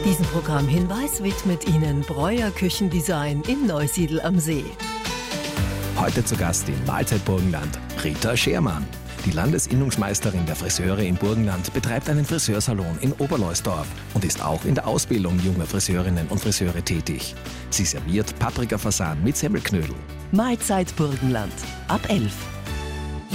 Diesen Programmhinweis widmet Ihnen Breuer Küchendesign in Neusiedl am See. Heute zu Gast in Mahlzeit Burgenland Rita Schermann. Die Landesinnungsmeisterin der Friseure im Burgenland betreibt einen Friseursalon in Oberleusdorf und ist auch in der Ausbildung junger Friseurinnen und Friseure tätig. Sie serviert Paprikafasan mit Semmelknödel. Mahlzeit Burgenland ab 11.